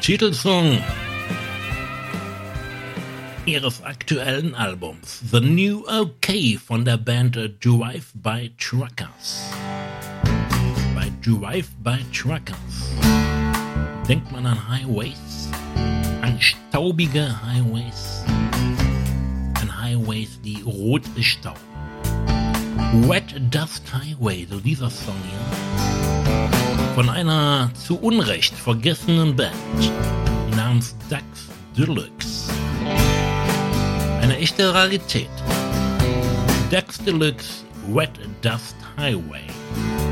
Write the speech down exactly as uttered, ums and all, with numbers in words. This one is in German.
Titelsong ihres aktuellen Albums The New OK von der Band Drive-By Truckers. Bei Drive-By Truckers denkt man an Highways, an staubige Highways, an Highways, die rot bestauben. Wet Dust Highway, so dieser Song hier, von einer zu Unrecht vergessenen Band namens Dax Deluxe. Eine echte Rarität. Dax Deluxe Wet Dust Highway.